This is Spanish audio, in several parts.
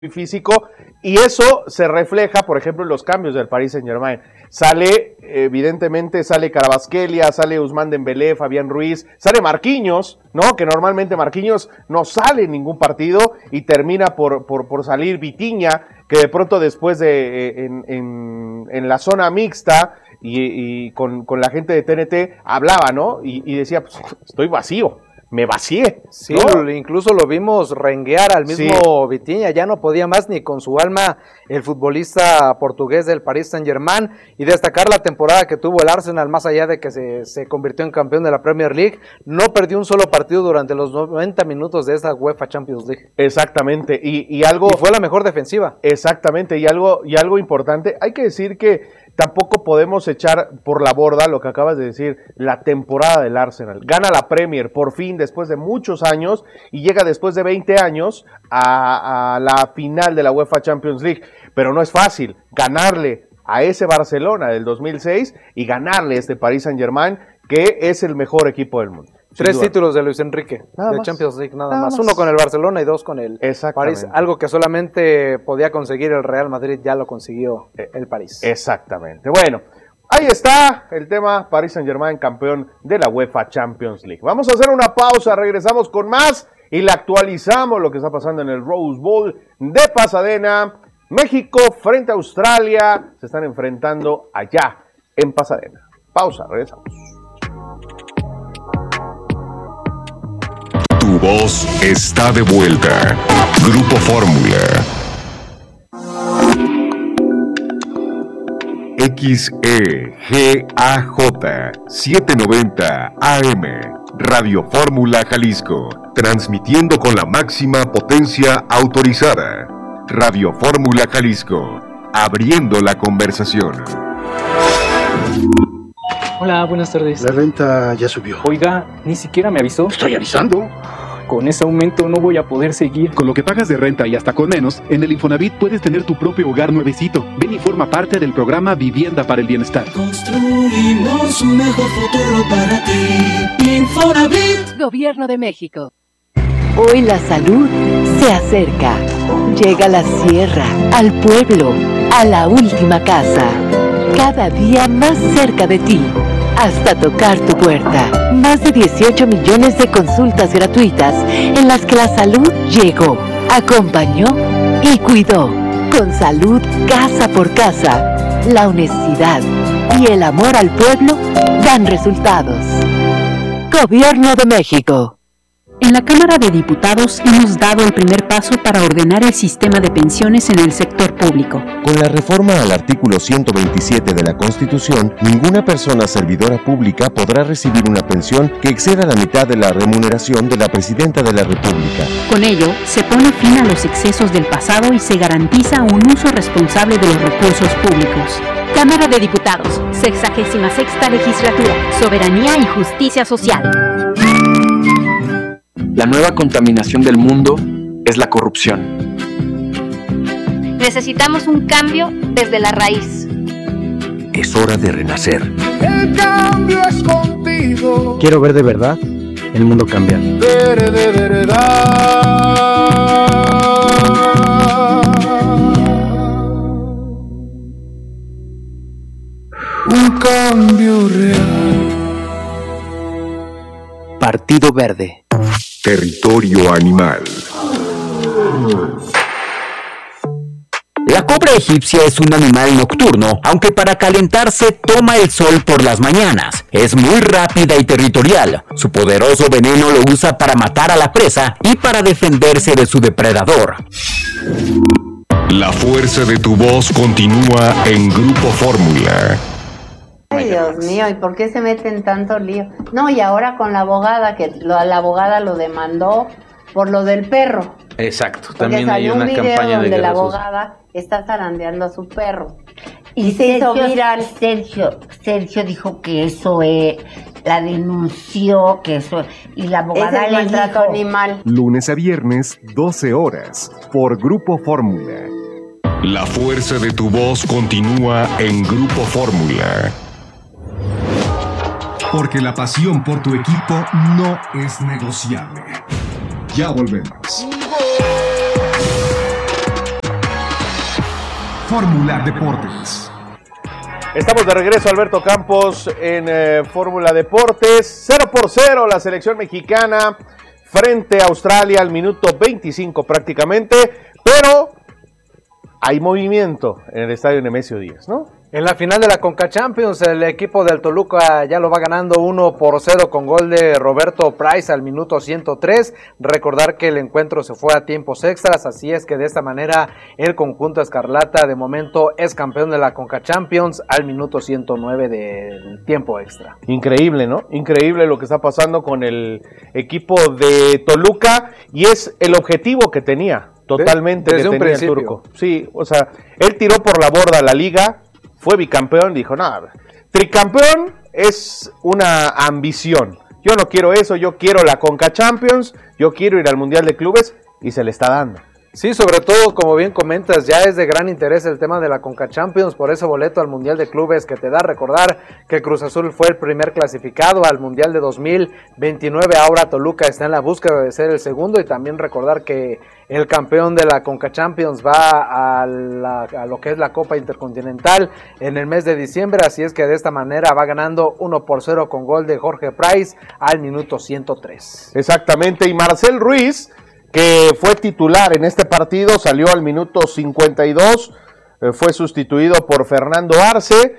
físico, y eso se refleja, por ejemplo, en los cambios del Paris Saint-Germain. Evidentemente sale Kvaratskhelia, sale Ousmane Dembélé, Fabián Ruiz, sale Marquinhos, ¿no? Que normalmente Marquinhos no sale en ningún partido y termina por salir Vitinha, que de pronto después en la zona mixta y con la gente de TNT hablaba, ¿no? Y decía, pues, estoy vacío. Me vacié. Sí, ¿no? Incluso lo vimos renguear al mismo Vitinha, ya no podía más ni con su alma el futbolista portugués del Paris Saint-Germain, y destacar la temporada que tuvo el Arsenal, más allá de que se convirtió en campeón de la Premier League, no perdió un solo partido durante los 90 minutos de esta UEFA Champions League. Exactamente, y fue la mejor defensiva. Exactamente, y algo importante, hay que decir que tampoco podemos echar por la borda lo que acabas de decir, la temporada del Arsenal. Gana la Premier, por fin, después de muchos años, y llega después de 20 años a la final de la UEFA Champions League. Pero no es fácil ganarle a ese Barcelona del 2006 y ganarle a este Paris Saint-Germain, que es el mejor equipo del mundo. 3 títulos de Luis Enrique, de Champions League, nada más. 1 con el Barcelona y 2 con el París. Algo que solamente podía conseguir el Real Madrid, ya lo consiguió el París. Exactamente. Bueno, ahí está el tema, Paris Saint-Germain, campeón de la UEFA Champions League. Vamos a hacer una pausa, regresamos con más y le actualizamos lo que está pasando en el Rose Bowl de Pasadena. México frente a Australia, se están enfrentando allá en Pasadena. Pausa, regresamos. Tu voz está de vuelta. Grupo Fórmula. XEGAJ 790 AM. Radio Fórmula Jalisco. Transmitiendo con la máxima potencia autorizada. Radio Fórmula Jalisco. Abriendo la conversación. Hola, buenas tardes. La renta ya subió. Oiga, ni siquiera me avisó. Estoy avisando. Con ese aumento no voy a poder seguir. Con lo que pagas de renta y hasta con menos, en el Infonavit puedes tener tu propio hogar nuevecito. Ven y forma parte del programa Vivienda para el Bienestar. Construimos un mejor futuro para ti. Infonavit. Gobierno de México. Hoy la salud se acerca. Llega a la sierra, al pueblo, a la última casa. Cada día más cerca de ti, hasta tocar tu puerta. Más de 18 millones de consultas gratuitas en las que la salud llegó, acompañó y cuidó. Con salud casa por casa, la honestidad y el amor al pueblo dan resultados. Gobierno de México. En la Cámara de Diputados hemos dado el primer paso para ordenar el sistema de pensiones en el sector público. Con la reforma al artículo 127 de la Constitución, ninguna persona servidora pública podrá recibir una pensión que exceda la mitad de la remuneración de la Presidenta de la República. Con ello, se pone fin a los excesos del pasado y se garantiza un uso responsable de los recursos públicos. Cámara de Diputados, 66ª Legislatura, Soberanía y Justicia Social. La nueva contaminación del mundo es la corrupción. Necesitamos un cambio desde la raíz. Es hora de renacer. El cambio es contigo. Quiero ver de verdad el mundo cambiar. Ver de verdad. Un cambio real. Partido Verde. Territorio animal. La cobra egipcia es un animal nocturno, aunque para calentarse toma el sol por las mañanas. Es muy rápida y territorial. Su poderoso veneno lo usa para matar a la presa y para defenderse de su depredador. La fuerza de tu voz continúa en Grupo Fórmula. Ay, Dios mío, ¿y por qué se meten tanto lío? No, y ahora con la abogada, que la abogada lo demandó por lo del perro. Exacto, Porque también hay una campaña de salió un video donde la abogada abogada está zarandeando a su perro. Y se hizo viral. Sergio dijo que eso la denunció, que eso, y la abogada es le maltrato dijo. animal. Lunes a viernes, 12 horas, por Grupo Fórmula. La fuerza de tu voz continúa en Grupo Fórmula. Porque la pasión por tu equipo no es negociable. Ya volvemos. Fórmula Deportes. Estamos de regreso, Alberto Campos, en Fórmula Deportes. 0-0 la selección mexicana frente a Australia al minuto 25 prácticamente, pero hay movimiento en el estadio Nemesio Díaz, ¿no? En la final de la Conca Champions, el equipo del Toluca ya lo va ganando 1-0 con gol de Roberto Price al minuto 103. Recordar que el encuentro se fue a tiempos extras, así es que de esta manera el conjunto escarlata de momento es campeón de la Conca Champions al minuto 109 del tiempo extra. Increíble, ¿no? Increíble lo que está pasando con el equipo de Toluca y es el objetivo que tenía totalmente desde que un tenía principio. el turco. Sí, o sea, él tiró por la borda la liga, fue bicampeón, dijo, nada, tricampeón es una ambición. Yo no quiero eso, yo quiero la Conca Champions, yo quiero ir al Mundial de Clubes y se le está dando. Sí, sobre todo, como bien comentas, ya es de gran interés el tema de la Conca Champions por ese boleto al Mundial de Clubes que te da. Recordar que Cruz Azul fue el primer clasificado al Mundial de 2029, ahora Toluca está en la búsqueda de ser el segundo, y también recordar que el campeón de la Conca Champions va a lo que es la Copa Intercontinental en el mes de diciembre, así es que de esta manera va ganando 1-0 con gol de Jorge Price al minuto 103. Exactamente, y Marcel Ruiz, que fue titular en este partido, salió al minuto 52, fue sustituido por Fernando Arce,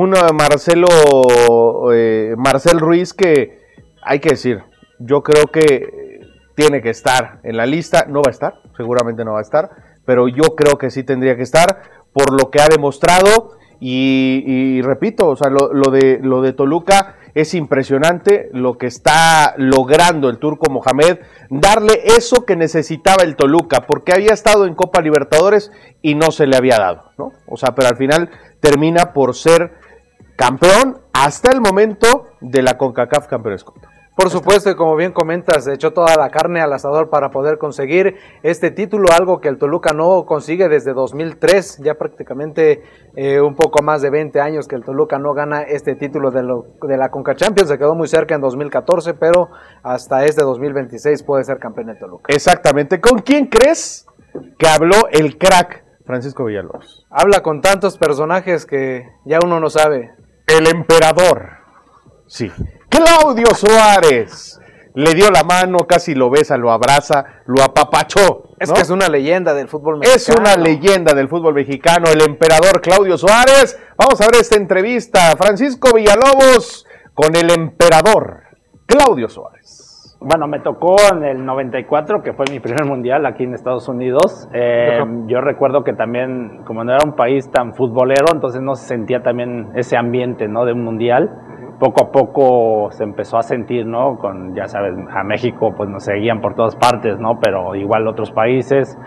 Marcel Ruiz que, hay que decir, yo creo que tiene que estar en la lista, no va a estar, seguramente no va a estar, pero yo creo que sí tendría que estar por lo que ha demostrado y repito, o sea, lo de Toluca es impresionante lo que está logrando el turco Mohamed, darle eso que necesitaba el Toluca, porque había estado en Copa Libertadores y no se le había dado, ¿no? O sea, pero al final termina por ser campeón hasta el momento de la CONCACAF Campeones Cup. Por supuesto, y como bien comentas, echó toda la carne al asador para poder conseguir este título, algo que el Toluca no consigue desde 2003, ya prácticamente un poco más de 20 años que el Toluca no gana este título de la Conca Champions. Se quedó muy cerca en 2014, pero hasta este 2026 puede ser campeón de Toluca. Exactamente. ¿Con quién crees que habló el crack Francisco Villalobos? Habla con tantos personajes que ya uno no sabe. El emperador. Sí. Claudio Suárez le dio la mano, casi lo besa, lo abraza, lo apapachó, ¿no? Es que es una leyenda del fútbol mexicano. Es una leyenda del fútbol mexicano, el emperador Claudio Suárez. Vamos a ver esta entrevista, Francisco Villalobos con el emperador Claudio Suárez. Bueno, me tocó en el 94, que fue mi primer mundial aquí en Estados Unidos. Yo recuerdo que también, como no era un país tan futbolero, entonces no se sentía también ese ambiente, ¿no?, de un mundial. Poco a poco se empezó a sentir, ¿no? Con, ya sabes, a México pues nos seguían por todas partes, ¿no? Pero igual otros países.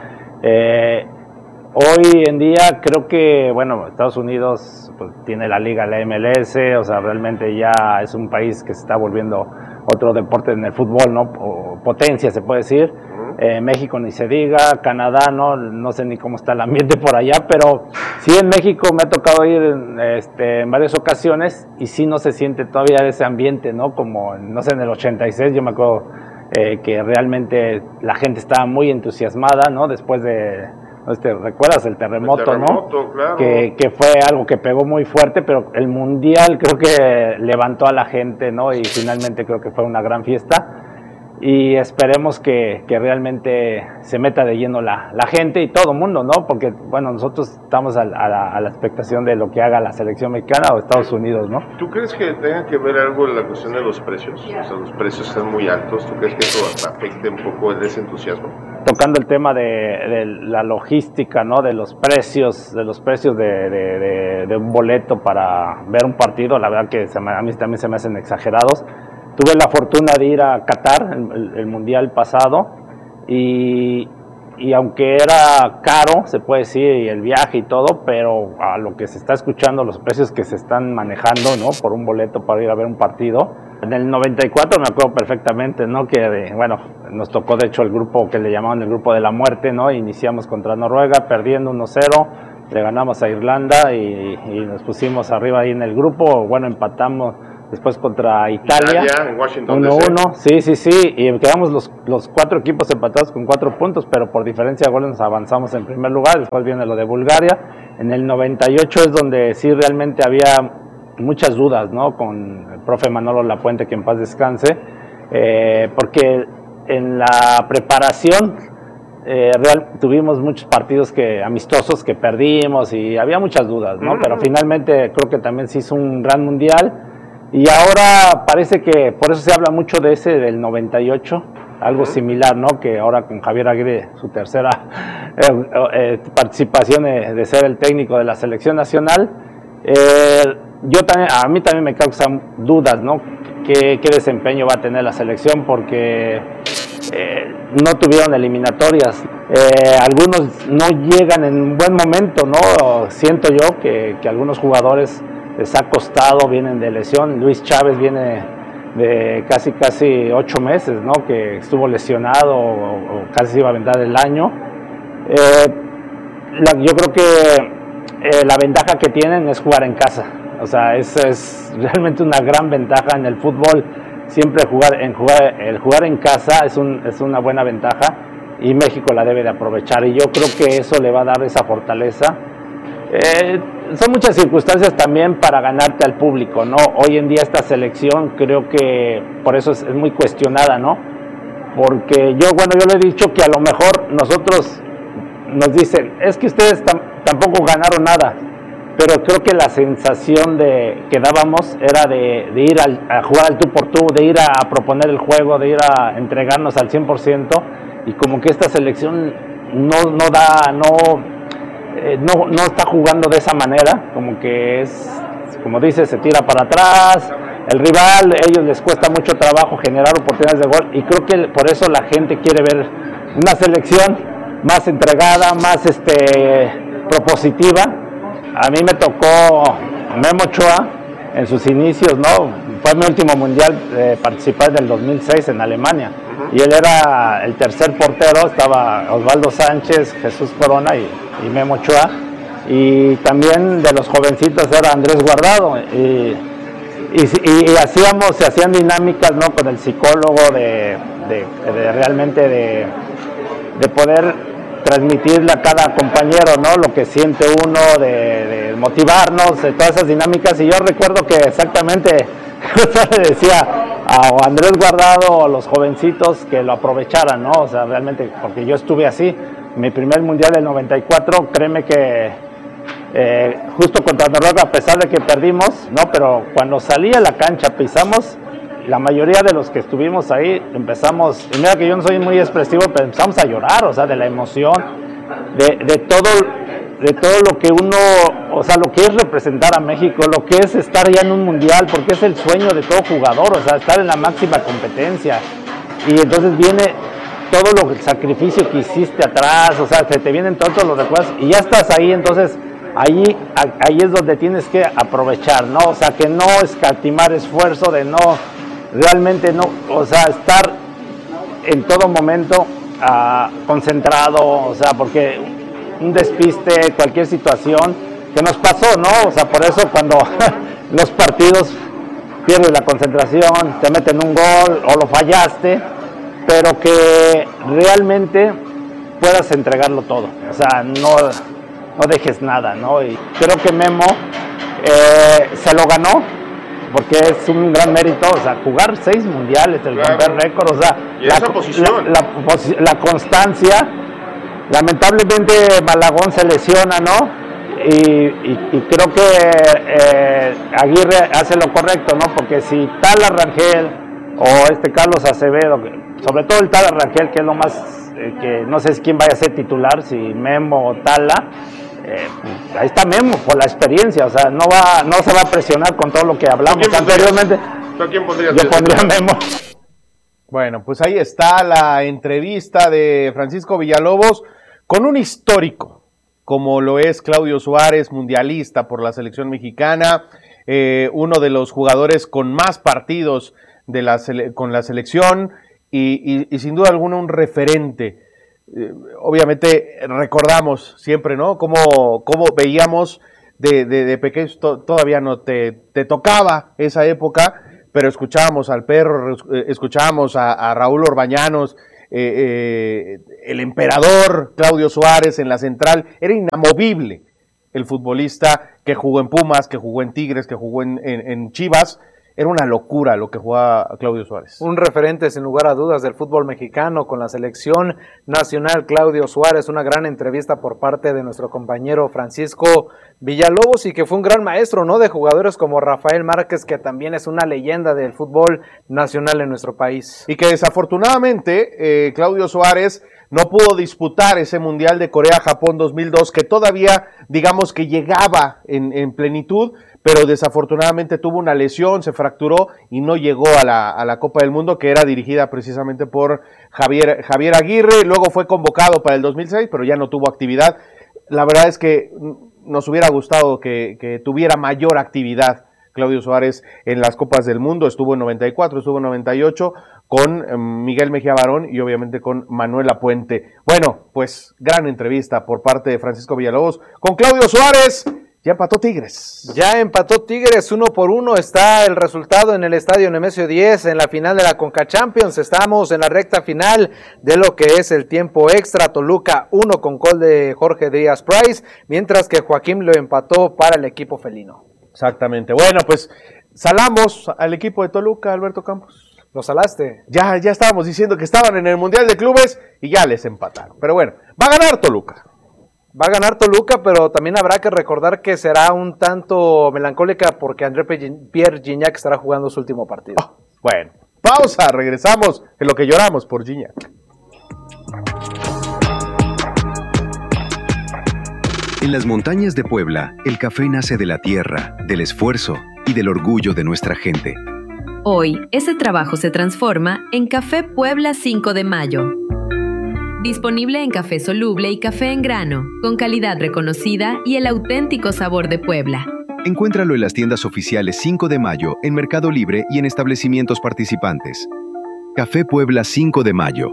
Hoy en día creo que, bueno, Estados Unidos pues tiene la liga, la MLS, o sea, realmente ya es un país que se está volviendo otro deporte en el fútbol, ¿no? O potencia, se puede decir. México ni se diga, Canadá, no sé ni cómo está el ambiente por allá, pero sí en México me ha tocado ir en varias ocasiones y sí no se siente todavía ese ambiente, ¿no? Como, no sé, en el 86 yo me acuerdo que realmente la gente estaba muy entusiasmada, ¿no? Después de, ¿recuerdas el terremoto, ¿no? Claro. Que fue algo que pegó muy fuerte, pero el Mundial creo que levantó a la gente, ¿no? Y finalmente creo que fue una gran fiesta. Y esperemos que realmente se meta de lleno la gente y todo el mundo, ¿no? Porque, bueno, nosotros estamos a la expectación de lo que haga la selección mexicana o Estados Unidos, ¿no? ¿Tú crees que tenga que ver algo en la cuestión de los precios? O sea, los precios están muy altos. ¿Tú crees que eso afecte un poco ese entusiasmo? Tocando el tema de la logística, ¿no? De los precios de un boleto para ver un partido, la verdad que a mí también se me hacen exagerados. Tuve la fortuna de ir a Qatar, el mundial pasado, y aunque era caro, se puede decir, y el viaje y todo, pero a lo que se está escuchando, los precios que se están manejando, ¿no? Por un boleto para ir a ver un partido. En el 94 me acuerdo perfectamente, ¿no? Que, bueno, nos tocó de hecho el grupo que le llamaban el grupo de la muerte, ¿no? Iniciamos contra Noruega, perdiendo 1-0, le ganamos a Irlanda y nos pusimos arriba ahí en el grupo, bueno, empatamos. Después contra Italia, en Washington 1-1, sí, y quedamos los 4 equipos empatados con 4 puntos, pero por diferencia de goles nos avanzamos en primer lugar. Después viene lo de Bulgaria, En el 98 es donde sí realmente había muchas dudas, ¿no? Con el profe Manolo Lapuente, que en paz descanse, porque en la preparación tuvimos muchos partidos amistosos que perdimos y había muchas dudas, ¿no? Pero finalmente creo que también se hizo un gran mundial y ahora parece que por eso se habla mucho de ese del 98, algo similar, ¿no? Que ahora con Javier Aguirre, su tercera participación de ser el técnico de la selección nacional, a mí también me causan dudas, ¿no? ¿Qué desempeño va a tener la selección? Porque no tuvieron eliminatorias, algunos no llegan en un buen momento, ¿no? Siento yo que algunos jugadores les ha costado, vienen de lesión. Luis Chávez viene de casi 8 meses, ¿no? Que estuvo lesionado o casi iba a aventar el año. Yo creo que la ventaja que tienen es jugar en casa. O sea, es realmente una gran ventaja en el fútbol. Siempre el jugar en casa es una buena ventaja y México la debe de aprovechar. Y yo creo que eso le va a dar esa fortaleza. Son muchas circunstancias también para ganarte al público, ¿no? Hoy en día esta selección creo que por eso es muy cuestionada, ¿no? Porque yo le he dicho que a lo mejor nosotros nos dicen, es que ustedes tampoco ganaron nada, pero creo que la sensación que dábamos era de ir a jugar al tú por tú, de ir a proponer el juego, de ir a entregarnos al 100%, y como que esta selección no está jugando de esa manera, como que como dices, se tira para atrás, el rival, a ellos les cuesta mucho trabajo generar oportunidades de gol, y creo que por eso la gente quiere ver una selección más entregada, más propositiva. A mí me tocó Memo Ochoa en sus inicios, ¿no? Fue mi último mundial, participar del 2006 en Alemania, y él era el tercer portero, estaba Osvaldo Sánchez, Jesús Corona y Memo Ochoa, y también de los jovencitos era Andrés Guardado, y se hacían dinámicas, ¿no? Con el psicólogo de realmente de poder transmitirle a cada compañero, ¿no? Lo que siente uno, de motivarnos, de todas esas dinámicas. Y yo recuerdo que exactamente justo le decía a Andrés Guardado o a los jovencitos que lo aprovecharan, ¿no? O sea, realmente, porque yo estuve así, mi primer mundial del 94, créeme que justo contra Noruega, a pesar de que perdimos, ¿no? Pero cuando salí a la cancha, pisamos, la mayoría de los que estuvimos ahí empezamos, y mira que yo no soy muy expresivo, pero empezamos a llorar, o sea, de la emoción, de todo lo que uno, o sea, lo que es representar a México, lo que es estar ya en un mundial, porque es el sueño de todo jugador, o sea, estar en la máxima competencia, y entonces viene todo el sacrificio que hiciste atrás, o sea, te vienen todos los recuerdos, y ya estás ahí, entonces ahí es donde tienes que aprovechar, ¿no? O sea, que no escatimar esfuerzo, de no, realmente no, o sea, estar en todo momento concentrado, o sea, porque un despiste, cualquier situación que nos pasó, ¿no? O sea, por eso cuando los partidos pierdes la concentración, te meten un gol o lo fallaste, pero que realmente puedas entregarlo todo, o sea, no dejes nada, ¿no? Y creo que Memo se lo ganó, porque es un gran mérito, o sea, jugar 6 mundiales, el romper récord, o sea, la constancia. Lamentablemente Malagón se lesiona, ¿no? Y creo que Aguirre hace lo correcto, ¿no? Porque si Tala Rangel o Carlos Acevedo, sobre todo el Tala Rangel, que es lo más, que no sé quién vaya a ser titular, si Memo o Tala, ahí está Memo por la experiencia, o sea, no se va a presionar con todo lo que hablamos anteriormente. ¿Tú a quién pondrías? Yo pondría a Memo. Bueno, pues ahí está la entrevista de Francisco Villalobos con un histórico, como lo es Claudio Suárez, mundialista por la selección mexicana, uno de los jugadores con más partidos con la selección y sin duda alguna un referente. Obviamente recordamos siempre, ¿no? Cómo veíamos de pequeños, todavía no te tocaba esa época, pero escuchábamos al Perro, escuchábamos a Raúl Orbañanos, el emperador Claudio Suárez en la central, era inamovible. el futbolista que jugó en Pumas, que jugó en Tigres, que jugó en Chivas. Era una locura lo que jugaba Claudio Suárez. Un referente sin lugar a dudas del fútbol mexicano con la selección nacional, Claudio Suárez. Una gran entrevista por parte de nuestro compañero Francisco Villalobos, y que fue un gran maestro, ¿no?, de jugadores como Rafael Márquez, que también es una leyenda del fútbol nacional en nuestro país. Y que desafortunadamente Claudio Suárez no pudo disputar ese Mundial de Corea-Japón 2002, que todavía, digamos que llegaba en plenitud, pero desafortunadamente tuvo una lesión, se fracturó y no llegó a la Copa del Mundo, que era dirigida precisamente por Javier Aguirre. Luego fue convocado para el 2006, pero ya no tuvo actividad. La verdad es que nos hubiera gustado que tuviera mayor actividad Claudio Suárez en las Copas del Mundo. Estuvo en 94, estuvo en 98 con Miguel Mejía Barón y obviamente con Manuel Lapuente. Bueno, pues gran entrevista por parte de Francisco Villalobos con Claudio Suárez. Ya empató Tigres. Ya empató Tigres 1-1. Está el resultado en el Estadio Nemesio 10 en la final de la Conca Champions. Estamos en la recta final de lo que es el tiempo extra. Toluca 1 con gol de Jorge Díaz Price, mientras que Joaquín lo empató para el equipo felino. Exactamente. Bueno, pues salamos al equipo de Toluca, Alberto Campos. ¿Lo salaste? Ya estábamos diciendo que estaban en el Mundial de Clubes y ya les empataron. Pero bueno, va a ganar Toluca. Va a ganar Toluca, pero también habrá que recordar que será un tanto melancólica porque André Pierre Gignac estará jugando su último partido. Bueno, pausa, regresamos en lo que lloramos por Gignac. En las montañas de Puebla, el café nace de la tierra, del esfuerzo y del orgullo de nuestra gente. Hoy, ese trabajo se transforma en Café Puebla 5 de Mayo. Disponible en café soluble y café en grano, con calidad reconocida y el auténtico sabor de Puebla. Encuéntralo en las tiendas oficiales 5 de Mayo, en Mercado Libre y en establecimientos participantes. Café Puebla 5 de Mayo.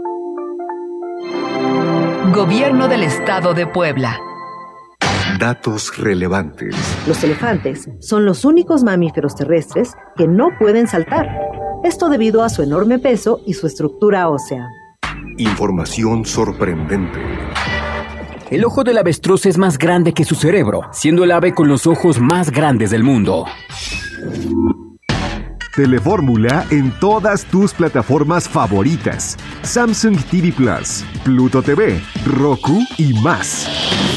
Gobierno del Estado de Puebla. Datos relevantes. Los elefantes son los únicos mamíferos terrestres que no pueden saltar. Esto debido a su enorme peso y su estructura ósea. Información sorprendente. El ojo del avestruz es más grande que su cerebro, siendo el ave con los ojos más grandes del mundo. Telefórmula en todas tus plataformas favoritas. Samsung TV Plus, Pluto TV, Roku y más.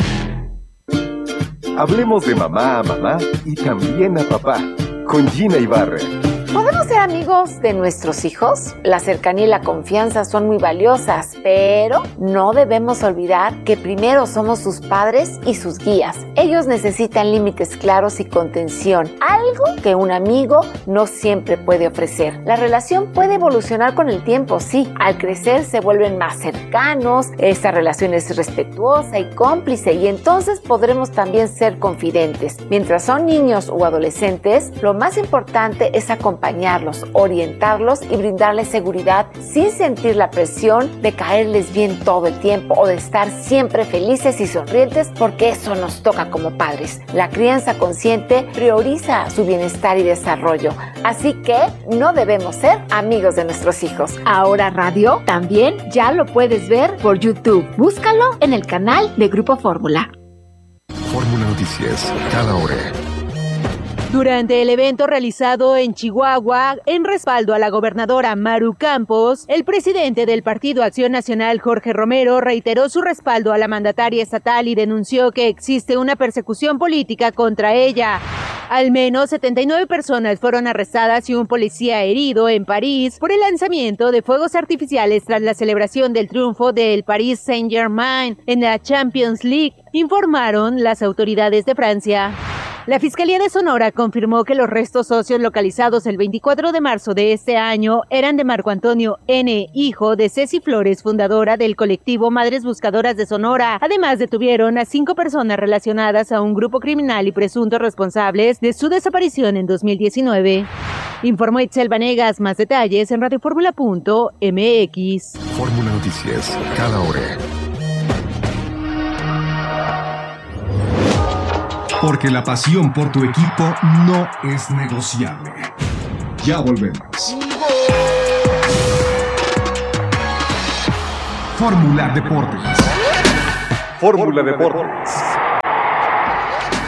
Hablemos de mamá a mamá y también a papá, con Gina Ibarra. ¿Podemos ser amigos de nuestros hijos? La cercanía y la confianza son muy valiosas, pero no debemos olvidar que primero somos sus padres y sus guías. Ellos necesitan límites claros y contención, algo que un amigo no siempre puede ofrecer. La relación puede evolucionar con el tiempo, sí. Al crecer se vuelven más cercanos, esta relación es respetuosa y cómplice, y entonces podremos también ser confidentes. Mientras son niños o adolescentes, lo más importante es acompañarlos, orientarlos y brindarles seguridad sin sentir la presión de caerles bien todo el tiempo o de estar siempre felices y sonrientes, porque eso nos toca como padres. La crianza consciente prioriza su bienestar y desarrollo, así que no debemos ser amigos de nuestros hijos. Ahora Radio también ya lo puedes ver por YouTube. Búscalo en el canal de Grupo Fórmula. Fórmula Noticias, cada hora. Durante el evento realizado en Chihuahua, en respaldo a la gobernadora Maru Campos, el presidente del Partido Acción Nacional, Jorge Romero, reiteró su respaldo a la mandataria estatal y denunció que existe una persecución política contra ella. Al menos 79 personas fueron arrestadas y un policía herido en París por el lanzamiento de fuegos artificiales tras la celebración del triunfo del Paris Saint-Germain en la Champions League, informaron las autoridades de Francia. La Fiscalía de Sonora confirmó que los restos óseos localizados el 24 de marzo de este año eran de Marco Antonio N., hijo de Ceci Flores, fundadora del colectivo Madres Buscadoras de Sonora. Además, detuvieron a 5 personas relacionadas a un grupo criminal y presuntos responsables de su desaparición en 2019. Informó Itzel Vanegas. Más detalles en radioformula.mx. Fórmula Noticias, cada hora. Porque la pasión por tu equipo no es negociable. Ya volvemos. Fórmula Deportes. Fórmula Deportes.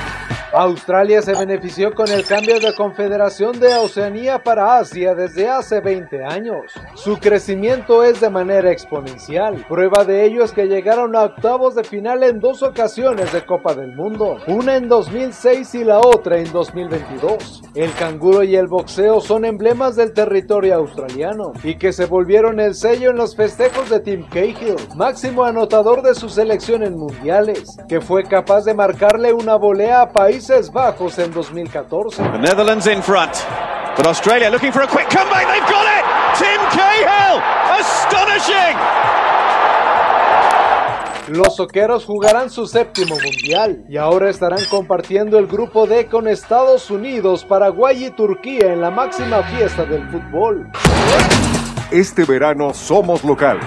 Australia se benefició con el cambio de confederación de Oceanía para Asia desde hace 20 años. Su crecimiento es de manera exponencial. Prueba de ello es que llegaron a octavos de final en 2 ocasiones de Copa del Mundo, una en 2006 y la otra en 2022. El canguro y el boxeo son emblemas del territorio australiano y que se volvieron el sello en los festejos de Tim Cahill, máximo anotador de su selección en mundiales, que fue capaz de marcarle una volea a Países Bajos en 2014. The Netherlands in front, but Australia looking for a quick comeback. They've got it! Tim Cahill! Astonishing! Los soqueros jugarán su 7º mundial y ahora estarán compartiendo el grupo D con Estados Unidos, Paraguay y Turquía en la máxima fiesta del fútbol. Este verano somos locales.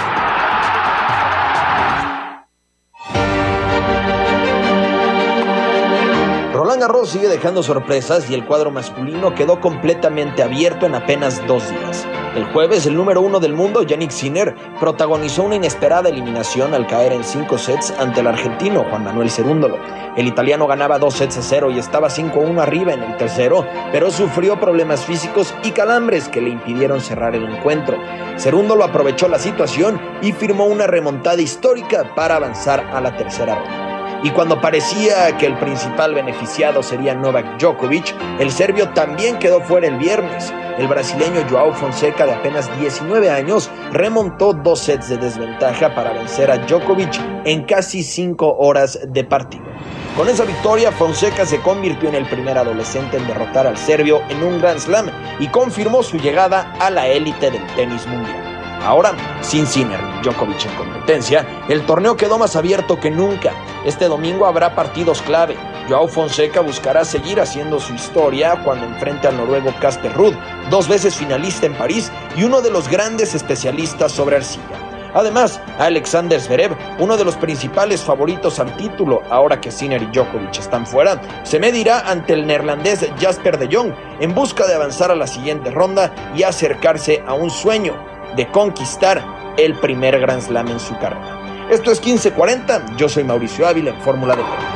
Roland Garros sigue dejando sorpresas y el cuadro masculino quedó completamente abierto en apenas 2 días. El jueves, el número 1 del mundo, Jannik Sinner, protagonizó una inesperada eliminación al caer en 5 sets ante el argentino Juan Manuel Cerúndolo. El italiano ganaba 2-0 y estaba 5-1 arriba en el tercero, pero sufrió problemas físicos y calambres que le impidieron cerrar el encuentro. Cerúndolo aprovechó la situación y firmó una remontada histórica para avanzar a la tercera ronda. Y cuando parecía que el principal beneficiado sería Novak Djokovic, el serbio también quedó fuera el viernes. El brasileño João Fonseca, de apenas 19 años, remontó 2 sets de desventaja para vencer a Djokovic en casi 5 horas de partido. Con esa victoria, Fonseca se convirtió en el primer adolescente en derrotar al serbio en un Grand Slam y confirmó su llegada a la élite del tenis mundial. Ahora, sin Sinner ni Djokovic en competencia, el torneo quedó más abierto que nunca. Este domingo habrá partidos clave. João Fonseca buscará seguir haciendo su historia cuando enfrente al noruego Casper Ruud, 2 veces finalista en París y uno de los grandes especialistas sobre arcilla. Además, Alexander Zverev, uno de los principales favoritos al título, ahora que Sinner y Djokovic están fuera, se medirá ante el neerlandés Jasper de Jong en busca de avanzar a la siguiente ronda y acercarse a un sueño de conquistar el primer Grand Slam en su carrera. Esto es 1540, yo soy Mauricio Ávila en Fórmula Deportes.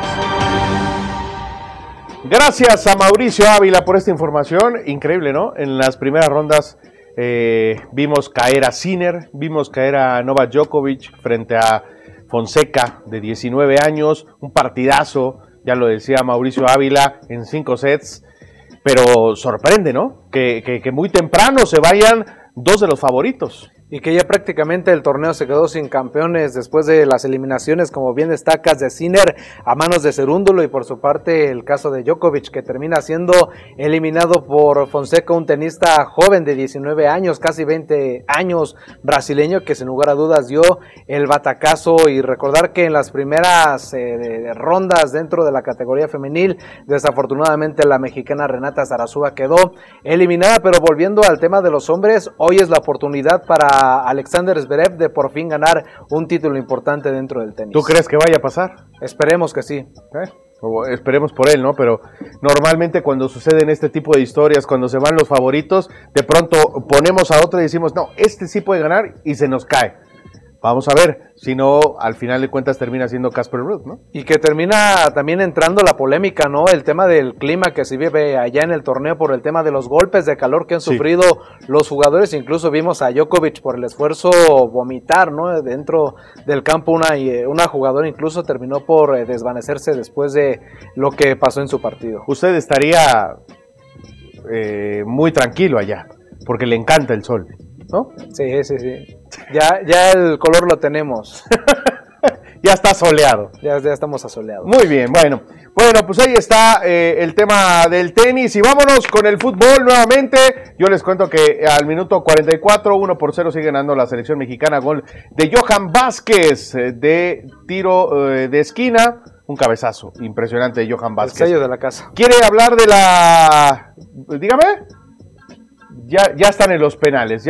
Gracias a Mauricio Ávila por esta información, increíble, ¿no? En las primeras rondas vimos caer a Sinner, vimos caer a Novak Djokovic frente a Fonseca de 19 años, un partidazo, ya lo decía Mauricio Ávila, en 5 sets, pero sorprende, ¿no? Que muy temprano se vayan 2 de los favoritos. Y que ya prácticamente el torneo se quedó sin campeones después de las eliminaciones, como bien destacas, de Sinner a manos de Cerúndolo, y por su parte el caso de Djokovic, que termina siendo eliminado por Fonseca, un tenista joven de 19 años, casi 20 años, brasileño, que sin lugar a dudas dio el batacazo. Y recordar que en las primeras rondas dentro de la categoría femenil, desafortunadamente la mexicana Renata Zarazúa quedó eliminada. Pero volviendo al tema de los hombres, hoy es la oportunidad para Alexander Zverev de por fin ganar un título importante dentro del tenis. ¿Tú crees que vaya a pasar? Esperemos que sí. Esperemos por él, ¿no? Pero normalmente cuando suceden este tipo de historias, cuando se van los favoritos, de pronto ponemos a otro y decimos, no, este sí puede ganar, y se nos cae. Vamos a ver, si no, al final de cuentas termina siendo Casper Ruud, ¿no? Y que termina también entrando la polémica, ¿no? El tema del clima que se vive allá en el torneo por el tema de los golpes de calor que han sufrido los jugadores. Incluso vimos a Djokovic por el esfuerzo vomitar, ¿no? Dentro del campo una jugadora incluso terminó por desvanecerse después de lo que pasó en su partido. Usted estaría muy tranquilo allá, porque le encanta el sol, ¿no? Sí. Ya el color lo tenemos. Ya está soleado. Ya estamos asoleados. Muy bien, bueno, pues ahí está el tema del tenis, y vámonos con el fútbol nuevamente. Yo les cuento que al minuto 44, 1-0 sigue ganando la selección mexicana, gol de Johan Vázquez de tiro de esquina, un cabezazo impresionante de Johan Vázquez. El sello de la casa. ¿Quiere hablar de la...? Dígame. Ya están en los penales,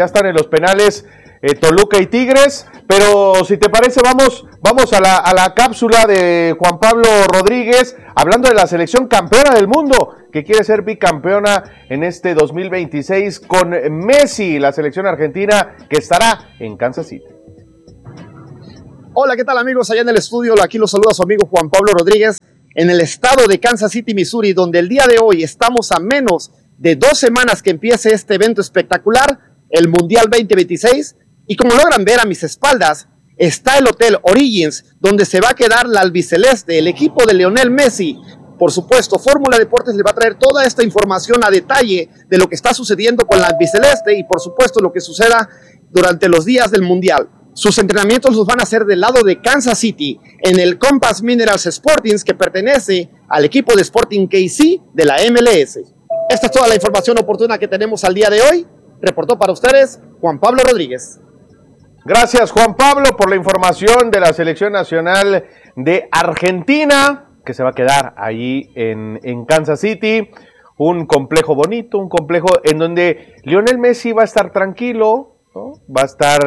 Toluca y Tigres, pero si te parece vamos a la cápsula de Juan Pablo Rodríguez, hablando de la selección campeona del mundo, que quiere ser bicampeona en este 2026 con Messi, la selección argentina que estará en Kansas City. Hola, ¿qué tal amigos? Allá en el estudio, aquí los saluda su amigo Juan Pablo Rodríguez. en el estado de Kansas City, Missouri, donde el día de hoy estamos a menos de 2 semanas que empiece este evento espectacular, el Mundial 2026, y como logran ver a mis espaldas, está el Hotel Origins, donde se va a quedar la albiceleste, el equipo de Lionel Messi. Por supuesto, Fórmula Deportes le va a traer toda esta información a detalle de lo que está sucediendo con la albiceleste y por supuesto lo que suceda durante los días del Mundial. Sus entrenamientos los van a hacer del lado de Kansas City, en el Compass Minerals Sportings, que pertenece al equipo de Sporting KC de la MLS. Esta es toda la información oportuna que tenemos al día de hoy. Reportó para ustedes Juan Pablo Rodríguez. Gracias, Juan Pablo, por la información de la selección nacional de Argentina, que se va a quedar ahí en Kansas City. Un complejo bonito, un complejo en donde Lionel Messi va a estar tranquilo, ¿no? Va a estar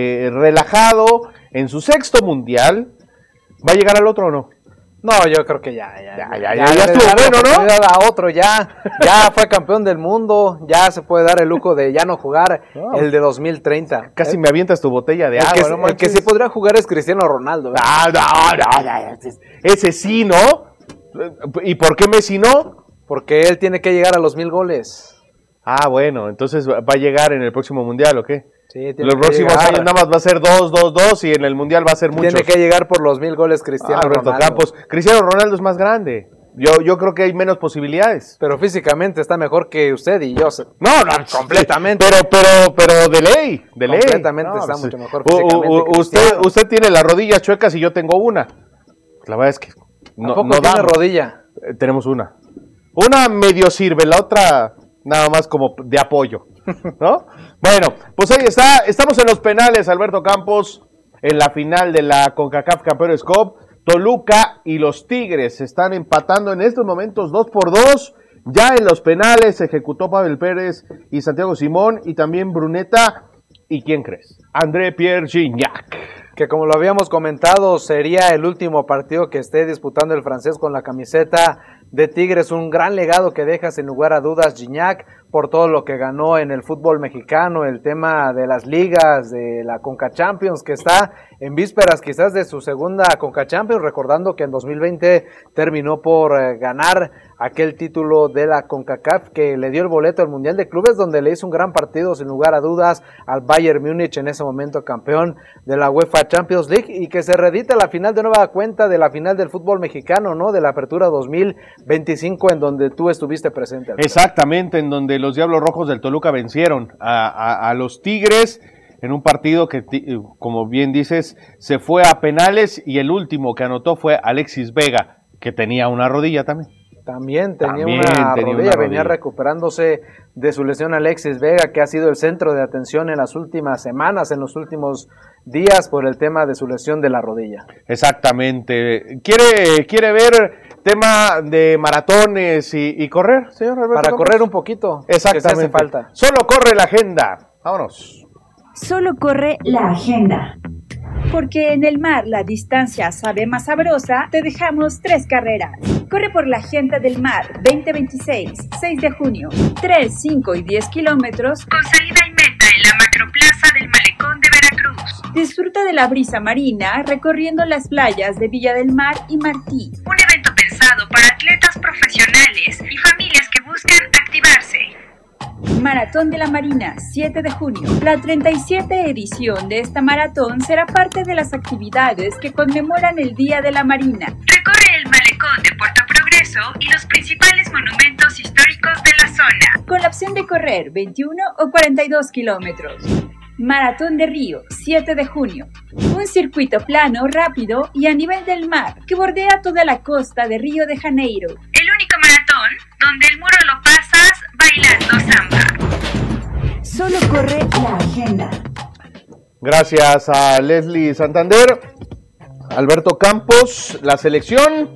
relajado en su 6º mundial. ¿Va a llegar al otro o no? No, yo creo que ya estuvo bueno, ¿no? A otro, ya fue campeón del mundo, ya se puede dar el lujo de ya no jugar el de 2030. Casi me avientas tu botella de agua, ¿no? El que sí podría jugar es Cristiano Ronaldo. No, ese sí, ¿no? ¿Y por qué Messi no? Porque él tiene que llegar a los 1000 goles. Ah, bueno, entonces va a llegar en el próximo mundial, ¿o qué? Sí, los próximos años nada más va a ser 2 y en el mundial va a ser muchos. Tiene que llegar por los 1000 goles Cristiano Alberto Ronaldo. Campos. Cristiano Ronaldo es más grande. Yo creo que hay menos posibilidades. Pero físicamente está mejor que usted y yo. No, completamente. Pero de ley. Completamente está mucho mejor físicamente. Usted tiene las rodillas chuecas y yo tengo una. La verdad es que no tiene rodilla. Tenemos una. Una medio sirve, la otra nada más como de apoyo, ¿no? Bueno, pues ahí está. Estamos en los penales, Alberto Campos, en la final de la CONCACAF Campeones Cup. Toluca y los Tigres están empatando en estos momentos 2-2. Ya en los penales se ejecutó Pavel Pérez y Santiago Simón y también Bruneta. ¿Y quién crees? André Pierre Gignac. Que como lo habíamos comentado, sería el último partido que esté disputando el francés con la camiseta de Tigres. Un gran legado que deja sin lugar a dudas Gignac por todo lo que ganó en el fútbol mexicano, el tema de las ligas, de la Conca Champions, que está en vísperas quizás de su segunda Conca Champions, recordando que en 2020 terminó por ganar aquel título de la CONCACAF que le dio el boleto al Mundial de Clubes, donde le hizo un gran partido sin lugar a dudas al Bayern Múnich, en ese momento campeón de la UEFA Champions League, y que se reedita la final de nueva cuenta de la final del fútbol mexicano, ¿no? De la Apertura 2025, en donde tú estuviste presente. Exactamente, en donde los Diablos Rojos del Toluca vencieron a los Tigres en un partido que, como bien dices, se fue a penales, y el último que anotó fue Alexis Vega, que tenía una rodilla también. También tenía una rodilla, venía recuperándose de su lesión Alexis Vega, que ha sido el centro de atención en las últimas semanas, en los últimos días, por el tema de su lesión de la rodilla. Exactamente. ¿Quiere ver tema de maratones y correr, señor Alberto? Para correr un poquito. Exactamente. Que se hace falta. Solo corre la agenda. Vámonos. Solo corre la agenda. Porque en el mar la distancia sabe más sabrosa, te dejamos 3 carreras. Corre por la Agenda del Mar 2026, 6 de junio, 3, 5 y 10 kilómetros, con salida y meta en la Macroplaza del Malecón de Veracruz. Disfruta de la brisa marina recorriendo las playas de Villa del Mar y Martí. Un evento pensado para atletas profesionales y familias que buscan activarse. Maratón de la Marina, 7 de junio. La 37 edición de esta maratón será parte de las actividades que conmemoran el Día de la Marina. Recorre el malecón de Puerto Progreso y los principales monumentos históricos de la zona, con la opción de correr 21 o 42 kilómetros. Maratón de Río, 7 de junio. Un circuito plano, rápido y a nivel del mar que bordea toda la costa de Río de Janeiro. El único maratón donde el muro lo pasas bailando samba. Solo corre la agenda. Gracias a Leslie Santander. Alberto Campos, la selección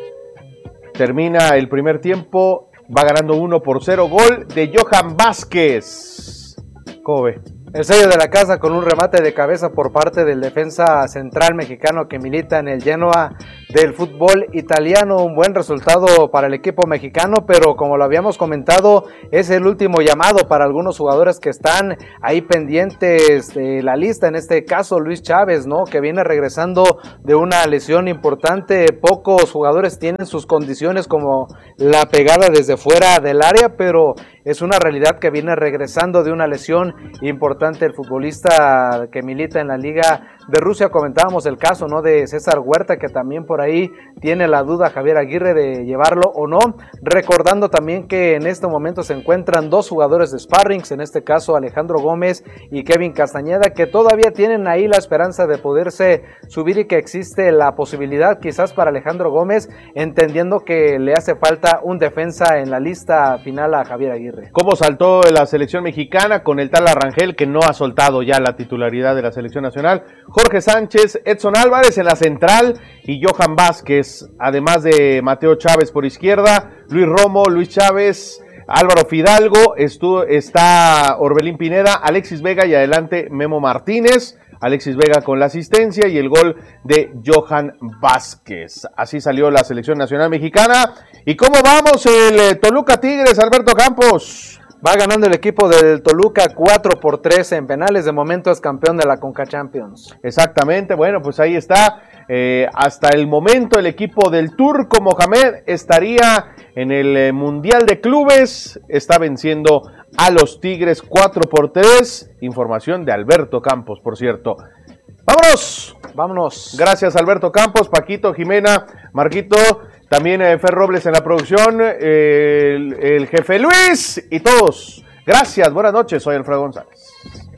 termina el primer tiempo, va ganando 1-0, gol de Johan Vázquez. ¿Cómo ve? El sello de la casa con un remate de cabeza por parte del defensa central mexicano que milita en el Genoa del fútbol italiano. Un buen resultado para el equipo mexicano, pero como lo habíamos comentado, es el último llamado para algunos jugadores que están ahí pendientes de la lista. En este caso, Luis Chávez, ¿no? Que viene regresando de una lesión importante. Pocos jugadores tienen sus condiciones como la pegada desde fuera del área, pero es una realidad que viene regresando de una lesión importante el futbolista que milita en la Liga de Rusia. Comentábamos el caso, ¿no?, de César Huerta, que también por ahí tiene la duda Javier Aguirre de llevarlo o no, recordando también que en este momento se encuentran dos jugadores de sparrings, en este caso Alejandro Gómez y Kevin Castañeda, que todavía tienen ahí la esperanza de poderse subir y que existe la posibilidad quizás para Alejandro Gómez, entendiendo que le hace falta un defensa en la lista final a Javier Aguirre. ¿Cómo saltó la selección mexicana con el tal Arrangel, que no ha soltado ya la titularidad de la selección nacional? Jorge Sánchez, Edson Álvarez en la central y Johan Vázquez, además de Mateo Chávez por izquierda, Luis Romo, Luis Chávez, Álvaro Fidalgo, está Orbelín Pineda, Alexis Vega y adelante Memo Martínez. Alexis Vega con la asistencia y el gol de Johan Vázquez. Así salió la selección nacional mexicana. ¿Y cómo vamos el Toluca Tigres, Alberto Campos? Va ganando el equipo del Toluca 4-3 en penales. De momento es campeón de la Conca Champions. Exactamente, bueno, pues ahí está. Hasta el momento el equipo del Turco Mohamed estaría en el Mundial de Clubes. Está venciendo a los Tigres 4-3. Información de Alberto Campos, por cierto. ¡Vámonos! Gracias, Alberto Campos, Paquito, Jimena, Marquito, también Fer Robles en la producción, el jefe Luis y todos. Gracias, buenas noches, soy Alfredo González.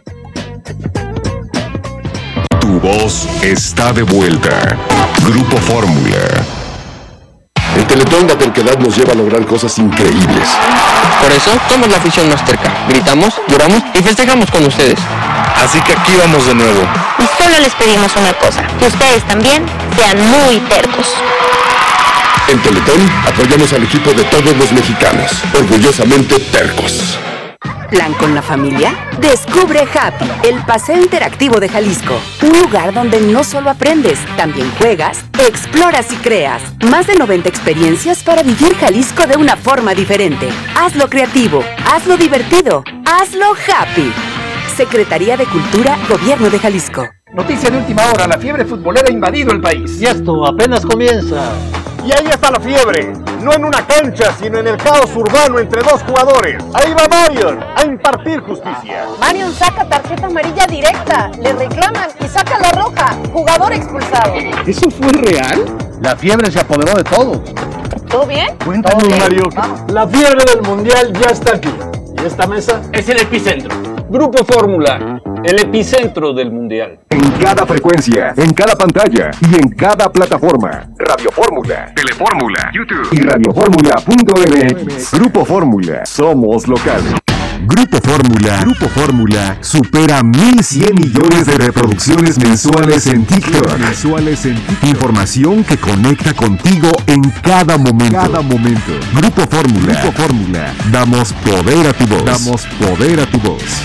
Tu voz está de vuelta. Grupo Fórmula. El Teletón La Terquedad nos lleva a lograr cosas increíbles. Por eso somos la afición más terca. Gritamos, lloramos y festejamos con ustedes. Así que aquí vamos de nuevo. Y solo les pedimos una cosa, que ustedes también sean muy tercos. En Teletón apoyamos al equipo de todos los mexicanos, orgullosamente tercos. ¿Plan con la familia? Descubre Happy, el paseo interactivo de Jalisco. Un lugar donde no solo aprendes, también juegas, exploras y creas. Más de 90 experiencias para vivir Jalisco de una forma diferente. Hazlo creativo, hazlo divertido, hazlo happy. Secretaría de Cultura, Gobierno de Jalisco. Noticia de última hora, la fiebre futbolera ha invadido el país. Y esto apenas comienza. Y ahí está la fiebre, no en una cancha, sino en el caos urbano entre dos jugadores. Ahí va Marion a impartir justicia. Marion saca tarjeta amarilla directa, le reclaman y saca la roja, jugador expulsado. ¿Eso fue real? La fiebre se apoderó de todos. ¿Todo bien? Cuéntanos, Mario. La fiebre del mundial ya está aquí. Y esta mesa es el epicentro. Grupo Fórmula, el epicentro del mundial. En cada frecuencia, en cada pantalla y en cada plataforma. Radio Fórmula, Telefórmula, YouTube y radioformula.mx. Grupo Fórmula, somos locales. Grupo Fórmula supera 1,100 millones de reproducciones mensuales en TikTok. Información que conecta contigo en cada momento. Grupo Fórmula, damos poder a tu voz.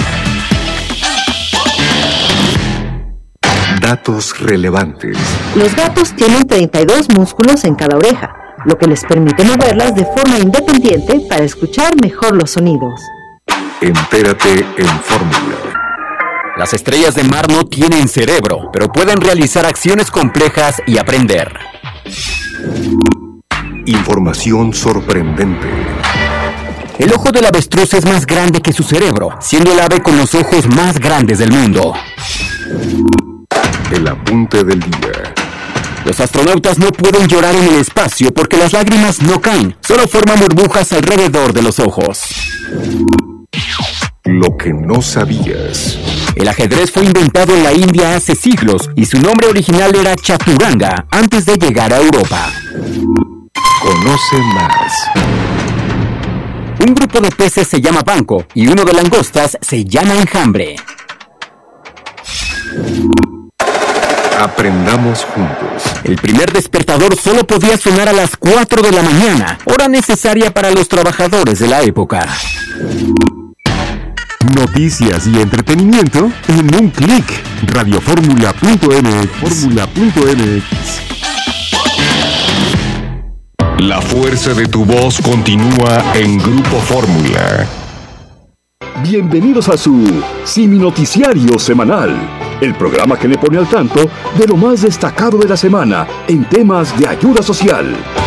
Datos relevantes. Los gatos tienen 32 músculos en cada oreja, lo que les permite moverlas de forma independiente para escuchar mejor los sonidos. Entérate en Fórmula. Las estrellas de mar no tienen cerebro, pero pueden realizar acciones complejas y aprender. Información sorprendente. El ojo del avestruz es más grande que su cerebro, siendo el ave con los ojos más grandes del mundo. El apunte del día. Los astronautas no pueden llorar en el espacio porque las lágrimas no caen, solo forman burbujas alrededor de los ojos. Lo que no sabías. El ajedrez fue inventado en la India hace siglos y su nombre original era Chaturanga antes de llegar a Europa. Conoce más. Un grupo de peces se llama banco y uno de langostas se llama enjambre. Aprendamos juntos. El primer despertador solo podía sonar a las 4 de la mañana, hora necesaria para los trabajadores de la época. Noticias y entretenimiento en un clic. Radioformula.mx. La fuerza de tu voz continúa en Grupo Fórmula. Bienvenidos a su Simi Noticiario Semanal, el programa que le pone al tanto de lo más destacado de la semana en temas de ayuda social.